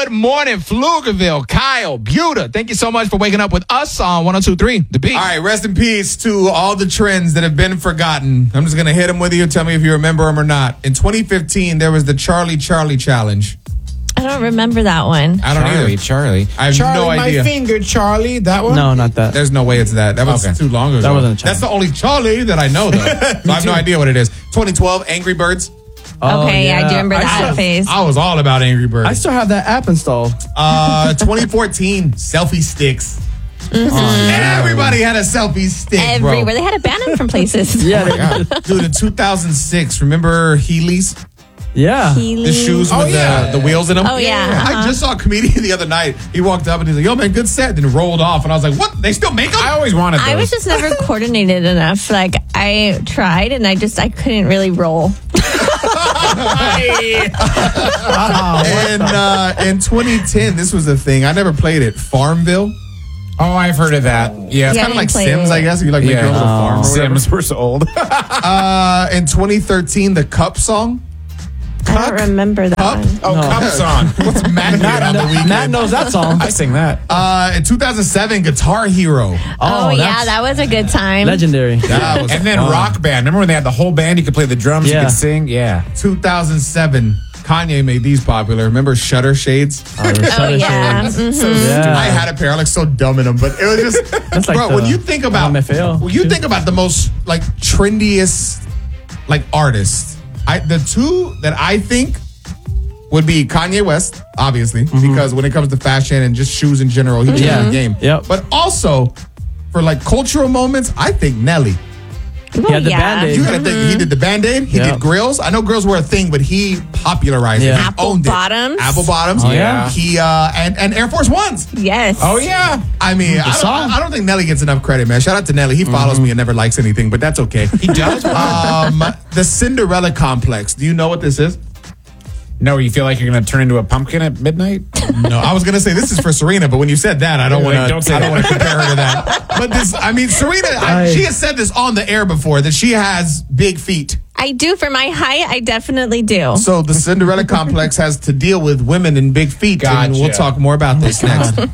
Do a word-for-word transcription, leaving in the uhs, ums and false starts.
Good morning, Pflugerville, Kyle, Buda. Thank you so much for waking up with us on one oh two point three The Beat. All right, rest in peace to all the trends that have been forgotten. I'm just going to hit them with you. Tell me if you remember them or not. In twenty fifteen, there was the Charlie Charlie Challenge. I don't remember that one. I don't Charlie, either. Charlie. I have Charlie, no idea. my finger, Charlie. That one? No, not that. There's no way it's that. That was Okay. too long ago. That wasn't a challenge. That's the only Charlie that I know, though. So I have no idea what it is. twenty twelve, Angry Birds. Oh, Okay, I do remember I that still, phase. I was all about Angry Birds. I still have that app installed. Uh, twenty fourteen, selfie sticks. Everybody had a selfie stick, bro. Everywhere. They had to ban them from places. Yeah, they- Dude, in two thousand six, remember Heelys? yeah. The shoes Oh, with yeah. the, the wheels in them? Oh, yeah. I Uh-huh. just saw a comedian the other night. He walked up and he's like, yo, man, good set. Then rolled off. And I was like, what? They still make them? I always wanted those. I was just never coordinated enough. Like, I tried and I just, I couldn't really roll. And uh, in twenty ten, this was a thing. I never played it. Farmville. Oh, I've heard of that. Yeah. Yeah. Kind of didn't like play Sims, it. I guess. You like make Yeah. your own little Oh. farm or whatever. Sims, we're so old. Uh, in twenty thirteen, the Cup song. I don't remember that Cup? one. Oh, No. Cup song. What's Matt doing on the weekend? Matt knows that song. I sing that. Uh, in two thousand seven, Guitar Hero. Oh, yeah, that's that was a good time. legendary. That was And then fun. Rock Band. Remember when they had the whole band? You could play the drums, you Yeah. could sing. Yeah. two thousand seven, Kanye made these popular. Remember Shutter Shades? Oh, the Oh, Shutter yeah. Shades. Mhm. Yeah. I had a pair. I look so dumb in them, but it was just, That's like bro. the when you think about, M F L, when you too. think about the most like trendiest like artists, I the two that I think would be Kanye West, obviously, because when it comes to fashion and just shoes in general, he changed Yeah. the game. Yep. But also for like cultural moments, I think Nelly. Oh, He had the yeah. Band-Aid. You gotta think he did the Band-Aid, he Yep. did grills. I know grills were a thing, but he popularized it. Yeah. He Apple owned it. bottoms. Apple bottoms. Oh, yeah. He uh and, and Air Force Ones. Yes. Oh, yeah. I mean, I song. don't, I don't think Nelly gets enough credit, man. Shout out to Nelly. He follows me and never likes anything, but that's okay. He does? um, the Cinderella Complex. Do you know what this is? No, you feel like you're going to turn into a pumpkin at midnight? No, I was gonna say this is for Serena, but when you said that, I don't Like, want to. don't say I don't that. want to compare her to that. But this, I mean, Serena, I, I- she has said this on the air before that she has big feet. I do. For my height, I definitely do. So the Cinderella Complex has to deal with women and big feet, and we'll Gotcha. talk more about this next.